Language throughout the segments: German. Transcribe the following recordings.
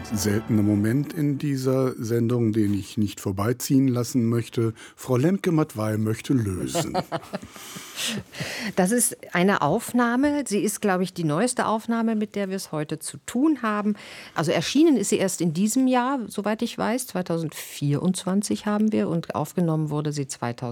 seltener Moment in dieser Sendung, den ich nicht vorbeiziehen lassen möchte. Frau Lemke-Mattwey möchte lösen. Das ist eine Aufnahme. Sie ist, glaube ich, die neueste Aufnahme, mit der wir es heute zu tun haben. Also erschienen ist sie erst in diesem Jahr, soweit ich weiß. 2024 haben wir und aufgenommen wurde sie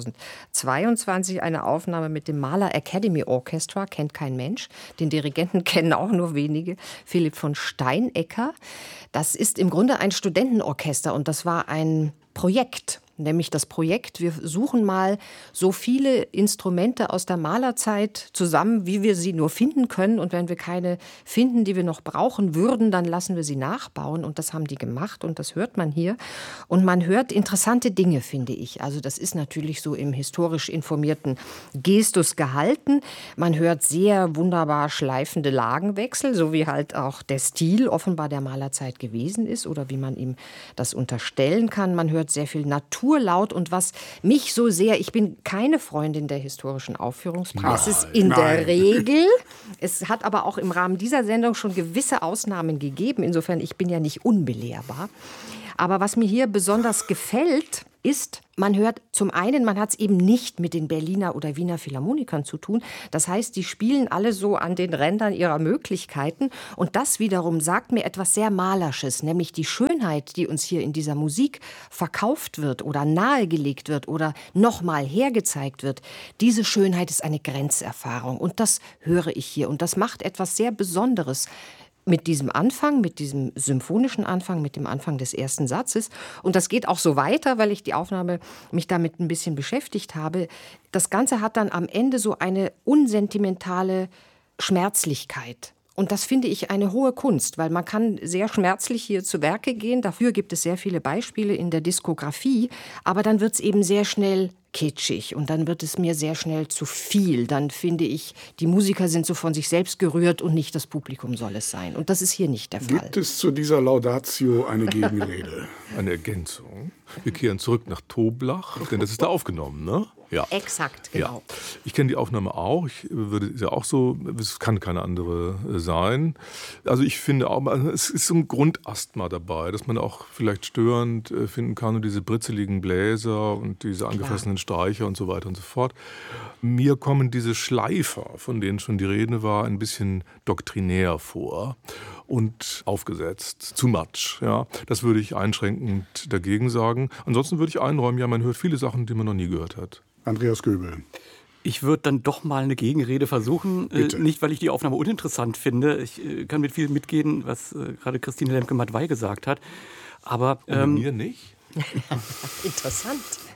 2022. Eine Aufnahme mit dem Mahler Academy Orchestra, kennt kein Mensch. Den Dirigenten kennen auch nur wenige. Philipp von Steinecker. Das ist im Grunde ein Studentenorchester und das war ein Projekt. Nämlich das Projekt, wir suchen mal so viele Instrumente aus der Mahlerzeit zusammen, wie wir sie nur finden können. Und wenn wir keine finden, die wir noch brauchen würden, dann lassen wir sie nachbauen. Und das haben die gemacht und das hört man hier. Und man hört interessante Dinge, finde ich. Also das ist natürlich so im historisch informierten Gestus gehalten. Man hört sehr wunderbar schleifende Lagenwechsel, so wie halt auch der Stil offenbar der Mahlerzeit gewesen ist oder wie man ihm das unterstellen kann. Man hört sehr viel Naturlaut und was mich so sehr, ich bin keine Freundin der historischen Aufführungspraxis in der Regel. Es hat aber auch im Rahmen dieser Sendung schon gewisse Ausnahmen gegeben. Insofern, ich bin ja nicht unbelehrbar. Aber was mir hier besonders gefällt, ist, man hört zum einen, man hat es eben nicht mit den Berliner oder Wiener Philharmonikern zu tun. Das heißt, die spielen alle so an den Rändern ihrer Möglichkeiten. Und das wiederum sagt mir etwas sehr Malerisches, nämlich die Schönheit, die uns hier in dieser Musik verkauft wird oder nahegelegt wird oder nochmal hergezeigt wird. Diese Schönheit ist eine Grenzerfahrung. Und das höre ich hier. Und das macht etwas sehr Besonderes. Mit diesem Anfang, mit diesem symphonischen Anfang, mit dem Anfang des ersten Satzes. Und das geht auch so weiter, weil ich die Aufnahme mich damit ein bisschen beschäftigt habe. Das Ganze hat dann am Ende so eine unsentimentale Schmerzlichkeit. Und das finde ich eine hohe Kunst, weil man kann sehr schmerzlich hier zu Werke gehen. Dafür gibt es sehr viele Beispiele in der Diskografie. Aber dann wird es eben sehr schnell kitschig und dann wird es mir sehr schnell zu viel. Dann finde ich, die Musiker sind so von sich selbst gerührt und nicht das Publikum soll es sein. Und das ist hier nicht der Fall. Gibt es zu dieser Laudatio eine Gegenrede? Eine Ergänzung. Wir kehren zurück nach Toblach, denn das ist da aufgenommen, ne? Ja. Exakt, genau. Ja. Ich kenne die Aufnahme auch. Ich würde ja auch so, es kann keine andere sein. Also ich finde auch, es ist so ein Grundasthma dabei, dass man auch vielleicht störend finden kann und diese britzeligen Bläser und diese angefressenen Streicher und so weiter und so fort. Mir kommen diese Schleifer, von denen schon die Rede war, ein bisschen doktrinär vor und aufgesetzt, too much. Ja. Das würde ich einschränkend dagegen sagen. Ansonsten würde ich einräumen, ja, man hört viele Sachen, die man noch nie gehört hat. Andreas Göbel. Ich würde dann doch mal eine Gegenrede versuchen. Nicht, weil ich die Aufnahme uninteressant finde. Ich kann mit viel mitgehen, was gerade Christine Lemke-Mattwey gesagt hat. Aber mir nicht? Interessant.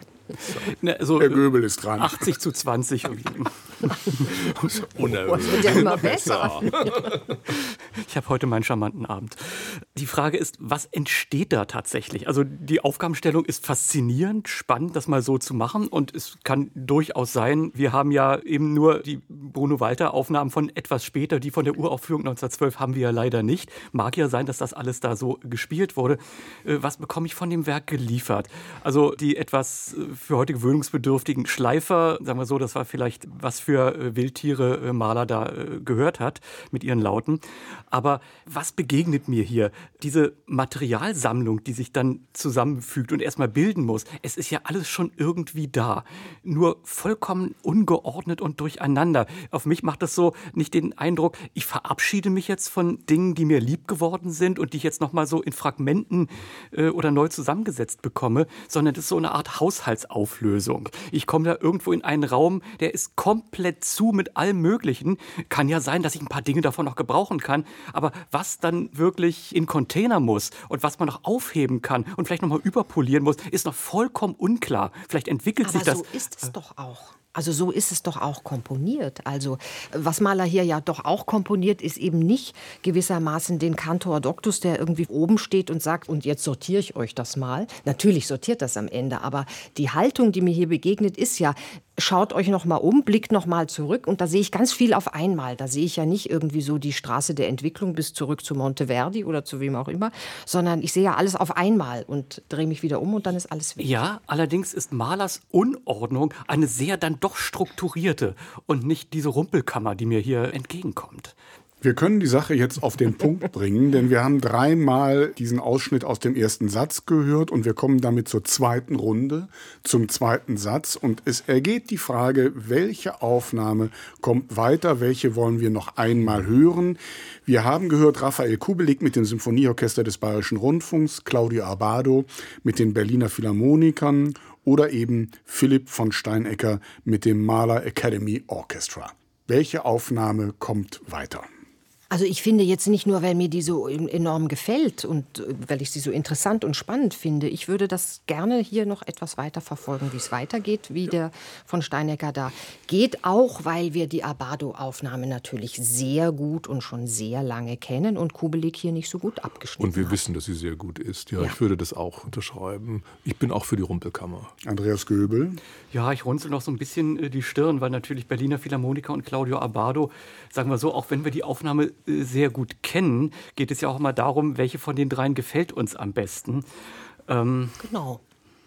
Also, Herr Göbel ist dran. 80:20. Das wird ja immer besser. Ich habe heute meinen charmanten Abend. Die Frage ist, was entsteht da tatsächlich? Also die Aufgabenstellung ist faszinierend, spannend, das mal so zu machen. Und es kann durchaus sein, wir haben ja eben nur die Bruno-Walter-Aufnahmen von etwas später, die von der Uraufführung 1912 haben wir ja leider nicht. Mag ja sein, dass das alles da so gespielt wurde. Was bekomme ich von dem Werk geliefert? Also die etwas für heute gewöhnungsbedürftigen Schleifer, sagen wir so, das war vielleicht was für Wildtiere Mahler da gehört hat mit ihren Lauten. Aber was begegnet mir hier? Diese Materialsammlung, die sich dann zusammenfügt und erstmal bilden muss, es ist ja alles schon irgendwie da. Nur vollkommen ungeordnet und durcheinander. Auf mich macht das so nicht den Eindruck, ich verabschiede mich jetzt von Dingen, die mir lieb geworden sind und die ich jetzt nochmal so in Fragmenten oder neu zusammengesetzt bekomme, sondern das ist so eine Art Haushaltsauflösung. Ich komme da irgendwo in einen Raum, der ist komplett zu mit allem Möglichen. Kann ja sein, dass ich ein paar Dinge davon noch gebrauchen kann, aber was dann wirklich in Container muss und was man noch aufheben kann und vielleicht nochmal überpolieren muss, ist noch vollkommen unklar. Vielleicht entwickelt sich das. Aber so ist es doch auch. Also so ist es doch auch komponiert. Also was Mahler hier ja doch auch komponiert, ist eben nicht gewissermaßen den Cantor Doctus, der irgendwie oben steht und sagt, und jetzt sortiere ich euch das mal. Natürlich sortiert das am Ende, aber die Haltung, die mir hier begegnet, ist ja, schaut euch noch mal um, blickt noch mal zurück und da sehe ich ganz viel auf einmal. Da sehe ich ja nicht irgendwie so die Straße der Entwicklung bis zurück zu Monteverdi oder zu wem auch immer, sondern ich sehe ja alles auf einmal und drehe mich wieder um und dann ist alles weg. Ja, allerdings ist Mahlers Unordnung eine sehr dann doch strukturierte und nicht diese Rumpelkammer, die mir hier entgegenkommt. Wir können die Sache jetzt auf den Punkt bringen, denn wir haben 3-mal diesen Ausschnitt aus dem ersten Satz gehört und wir kommen damit zur zweiten Runde, zum zweiten Satz. Und es ergeht die Frage, welche Aufnahme kommt weiter, welche wollen wir noch einmal hören. Wir haben gehört Raphael Kubelik mit dem Symphonieorchester des Bayerischen Rundfunks, Claudio Abbado mit den Berliner Philharmonikern oder eben Philipp von Steinecker mit dem Mahler Academy Orchestra. Welche Aufnahme kommt weiter? Also ich finde jetzt nicht nur, weil mir die so enorm gefällt und weil ich sie so interessant und spannend finde. Ich würde das gerne hier noch etwas weiter verfolgen, wie es weitergeht, wie der von Steinecker da geht. Auch, weil wir die Abbado-Aufnahme natürlich sehr gut und schon sehr lange kennen und Kubelik hier nicht so gut abgeschnitten Und wir hat. wissen, dass sie sehr gut ist. Ja, ich würde das auch unterschreiben. Ich bin auch für die Rumpelkammer. Andreas Göbel. Ja, ich runzel noch so ein bisschen die Stirn, weil natürlich Berliner Philharmoniker und Claudio Abbado, sagen wir so, auch wenn wir die Aufnahme sehr gut kennen, geht es ja auch immer darum, welche von den dreien gefällt uns am besten. Genau.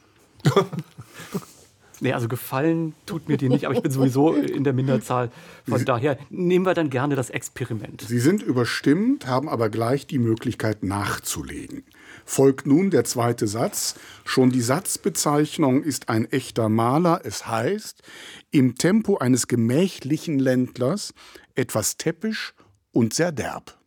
Nee, also gefallen tut mir die nicht, aber ich bin sowieso in der Minderzahl. Von daher nehmen wir dann gerne das Experiment. Sie sind überstimmt, haben aber gleich die Möglichkeit nachzulegen. Folgt nun der zweite Satz. Schon die Satzbezeichnung ist ein echter Maler. Es heißt, im Tempo eines gemächlichen Ländlers, etwas täppisch und sehr derb.